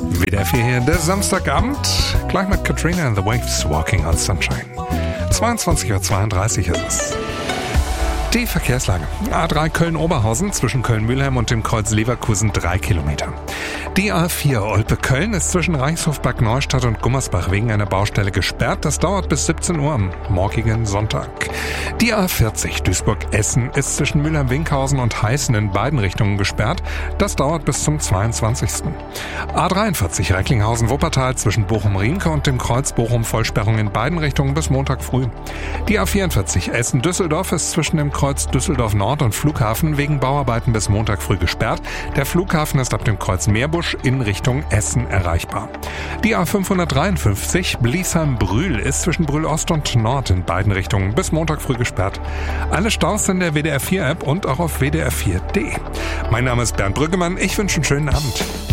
WDR 4 hier, der Samstagabend, gleich mit Katrina and the Waves, Walking on Sunshine. 22:32 Uhr ist es. Die Verkehrslage. A3 Köln-Oberhausen zwischen Köln-Mülheim und dem Kreuz Leverkusen 3 Kilometer. Die A4 Olpe-Köln ist zwischen Reichshof-Bad Neustadt und Gummersbach wegen einer Baustelle gesperrt. Das dauert bis 17 Uhr am morgigen Sonntag. Die A40 Duisburg-Essen ist zwischen Mülheim-Winkhausen und Heißen in beiden Richtungen gesperrt. Das dauert bis zum 22. A43 Recklinghausen-Wuppertal zwischen Bochum-Riemke und dem Kreuz Bochum-Vollsperrung in beiden Richtungen bis Montag früh. Die A44 Essen-Düsseldorf ist zwischen dem Kreuz Düsseldorf Nord und Flughafen wegen Bauarbeiten bis Montag früh gesperrt. Der Flughafen ist ab dem Kreuz Meerbusch in Richtung Essen erreichbar. Die A553 Bliesheim-Brühl ist zwischen Brühl Ost und Nord in beiden Richtungen bis Montag früh gesperrt. Alle Staus in der WDR 4 App und auch auf WDR4.de. Mein Name ist Bernd Brüggemann. Ich wünsche einen schönen Abend.